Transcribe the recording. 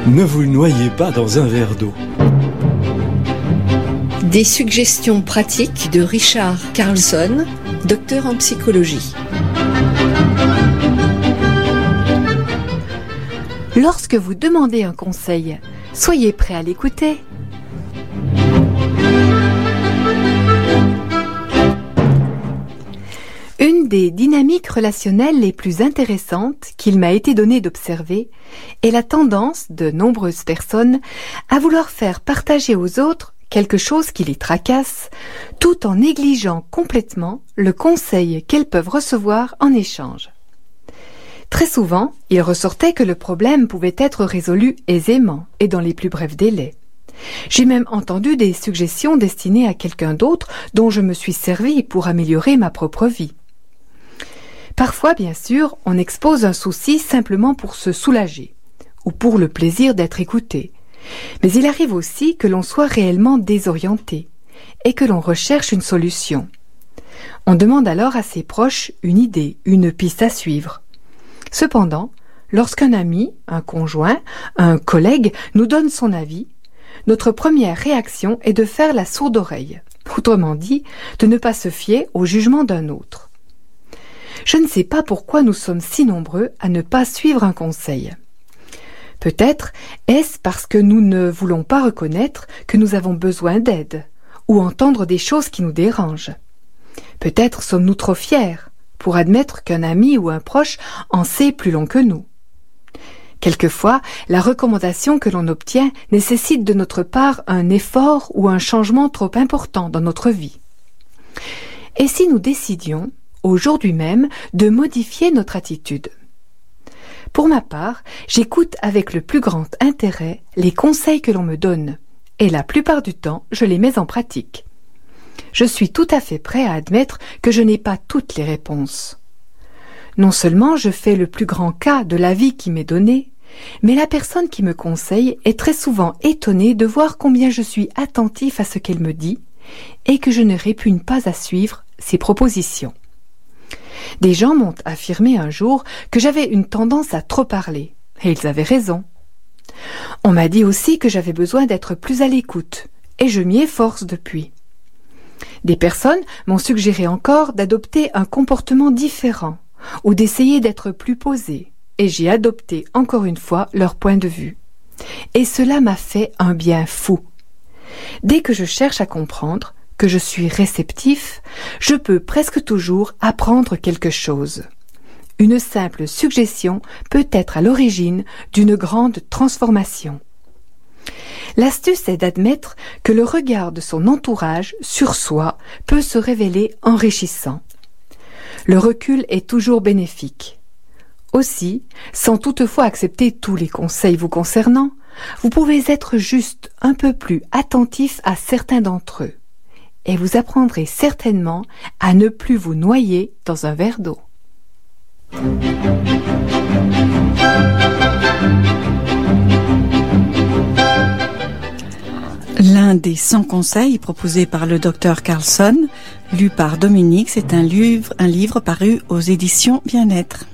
Ne vous noyez pas dans un verre d'eau. Des suggestions pratiques de Richard Carlson, docteur en psychologie. Lorsque vous demandez un conseil, soyez prêt à l'écouter. Une des dynamiques relationnelles les plus intéressantes qu'il m'a été donné d'observer est la tendance de nombreuses personnes à vouloir faire partager aux autres quelque chose qui les tracasse, tout en négligeant complètement le conseil qu'elles peuvent recevoir en échange. Très souvent, il ressortait que le problème pouvait être résolu aisément et dans les plus brefs délais. J'ai même entendu des suggestions destinées à quelqu'un d'autre dont je me suis servi pour améliorer ma propre vie. Parfois, bien sûr, on expose un souci simplement pour se soulager ou pour le plaisir d'être écouté. Mais il arrive aussi que l'on soit réellement désorienté et que l'on recherche une solution. On demande alors à ses proches une idée, une piste à suivre. Cependant, lorsqu'un ami, un conjoint, un collègue nous donne son avis, notre première réaction est de faire la sourde oreille, autrement dit, de ne pas se fier au jugement d'un autre. Je ne sais pas pourquoi nous sommes si nombreux à ne pas suivre un conseil. Peut-être est-ce parce que nous ne voulons pas reconnaître que nous avons besoin d'aide ou entendre des choses qui nous dérangent. Peut-être sommes-nous trop fiers pour admettre qu'un ami ou un proche en sait plus long que nous. Quelquefois, la recommandation que l'on obtient nécessite de notre part un effort ou un changement trop important dans notre vie. Et si nous décidions, aujourd'hui même, de modifier notre attitude? Pour ma part, j'écoute avec le plus grand intérêt les conseils que l'on me donne, et la plupart du temps, je les mets en pratique. Je suis tout à fait prêt à admettre que je n'ai pas toutes les réponses. Non seulement je fais le plus grand cas de l'avis qui m'est donné, mais la personne qui me conseille est très souvent étonnée de voir combien je suis attentif à ce qu'elle me dit et que je ne répugne pas à suivre ses propositions. Des gens m'ont affirmé un jour que j'avais une tendance à trop parler, et ils avaient raison. On m'a dit aussi que j'avais besoin d'être plus à l'écoute, et je m'y efforce depuis. Des personnes m'ont suggéré encore d'adopter un comportement différent, ou d'essayer d'être plus posé, et j'ai adopté encore une fois leur point de vue. Et cela m'a fait un bien fou. Dès que je cherche à comprendre, que je suis réceptif, je peux presque toujours apprendre quelque chose. Une simple suggestion peut être à l'origine d'une grande transformation. L'astuce est d'admettre que le regard de son entourage sur soi peut se révéler enrichissant. Le recul est toujours bénéfique. Aussi, sans toutefois accepter tous les conseils vous concernant, vous pouvez être juste un peu plus attentif à certains d'entre eux. Et vous apprendrez certainement à ne plus vous noyer dans un verre d'eau. L'un des 100 conseils proposés par le docteur Carlson, lu par Dominique, c'est un livre paru aux éditions Bien-être.